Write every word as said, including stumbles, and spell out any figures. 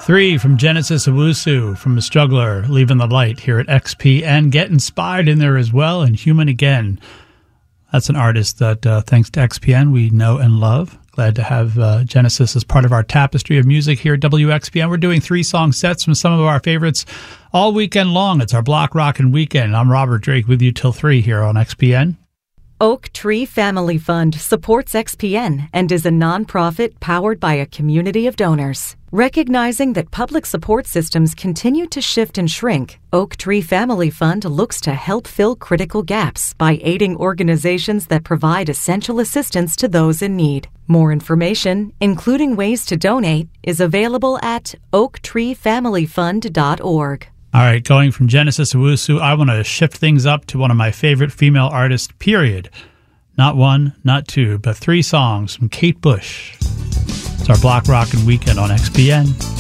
Three from Genesis Owusu, from The Struggler, Leaving the Light here at X P N. Get Inspired in there as well, and Human Again. That's an artist that, uh, thanks to X P N, we know and love. Glad to have uh, Genesis as part of our tapestry of music here at W X P N. We're doing three-song sets from some of our favorites all weekend long. It's our Block Rockin' Weekend. I'm Robert Drake with you till three here on X P N. Oak Tree Family Fund supports X P N and is a nonprofit powered by a community of donors. Recognizing that public support systems continue to shift and shrink, Oak Tree Family Fund looks to help fill critical gaps by aiding organizations that provide essential assistance to those in need. More information, including ways to donate, is available at oak tree family fund dot org. All right, going from Genesis Owusu, I want to shift things up to one of my favorite female artists, period. Not one, not two, but three songs from Kate Bush. It's our Block Rockin' Weekend on X P N.